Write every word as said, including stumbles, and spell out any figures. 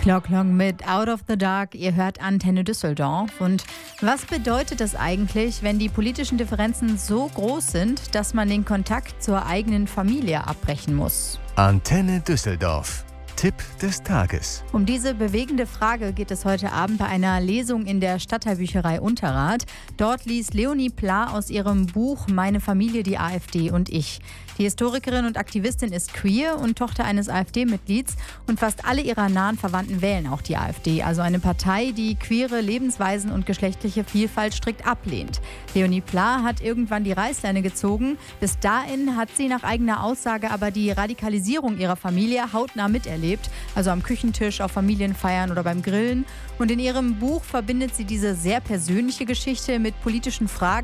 Clock Long mit Out of the Dark. Ihr hört Antenne Düsseldorf. Und was bedeutet das eigentlich, wenn die politischen Differenzen so groß sind, dass man den Kontakt zur eigenen Familie abbrechen muss? Antenne Düsseldorf. Tipp des Tages. Um diese bewegende Frage geht es heute Abend bei einer Lesung in der Stadtteilbücherei Unterrath. Dort liest Leonie Pla aus ihrem Buch Meine Familie, die AfD und ich. Die Historikerin und Aktivistin ist queer und Tochter eines AfD-Mitglieds und fast alle ihrer nahen Verwandten wählen auch die AfD, also eine Partei, die queere Lebensweisen und geschlechtliche Vielfalt strikt ablehnt. Leonie Pla hat irgendwann die Reißleine gezogen. Bis dahin hat sie nach eigener Aussage aber die Radikalisierung ihrer Familie hautnah miterlebt, also am Küchentisch, auf Familienfeiern oder beim Grillen. Und in ihrem Buch verbindet sie diese sehr persönliche Geschichte mit politischen Fragen,